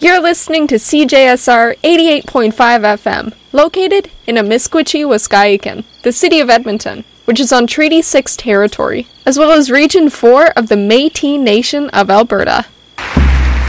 You're listening to CJSR 88.5 FM, located in Amiskwichi, Waskaikan, the city of Edmonton, which is on Treaty 6 territory, as well as Region 4 of the Métis Nation of Alberta.